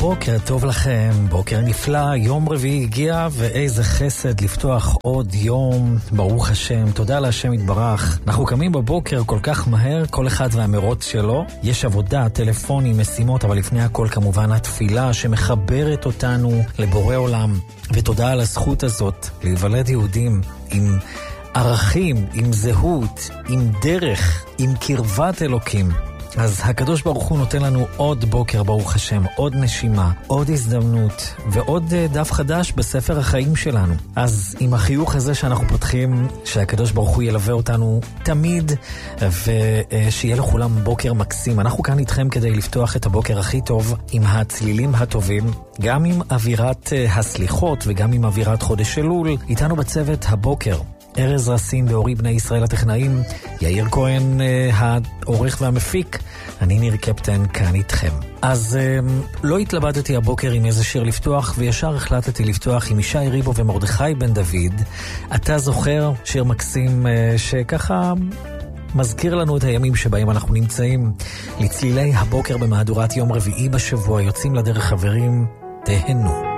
בוקר טוב לכם, בוקר נפלא, יום רביעי הגיע ואיזה חסד לפתוח עוד יום, ברוך השם, תודה להשם יתברך. אנחנו קמים בבוקר כל כך מהר, כל אחד והמרוץ שלו, יש עבודה, טלפונים, משימות, אבל לפני הכל כמובן התפילה שמחברת אותנו לבורא עולם, ותודה על הזכות הזאת להיוולד יהודים עם ערכים, עם זהות, עם דרך, עם קרבת אלוקים. אז הקדוש ברוך הוא נותן לנו עוד בוקר, ברוך השם, עוד נשימה, עוד הזדמנות ועוד דף חדש בספר החיים שלנו. אז עם החיוך הזה שאנחנו פותחים, שהקדוש ברוך הוא ילווה אותנו תמיד, ושיהיה לכולם בוקר מקסים. אנחנו כאן איתכם כדי לפתוח את הבוקר הכי טוב עם הצלילים הטובים, גם עם אווירת הסליחות וגם עם אווירת חודש אלול. איתנו בצוות הבוקר ארז רסין ואורי בני ישראל הטכנאים, יאיר כהן העורך והמפיק, אני ניר קפטן כאן איתכם. אז לא התלבטתי הבוקר עם איזה שיר לפתוח, וישר החלטתי לפתוח עם ישי ריבו ומרדכי בן דוד. אתה זוכר? שיר מקסים שככה מזכיר לנו את הימים שבהם אנחנו נמצאים. לצלילי הבוקר במהדורת יום רביעי בשבוע, יוצאים לדרך חברים, תהנו.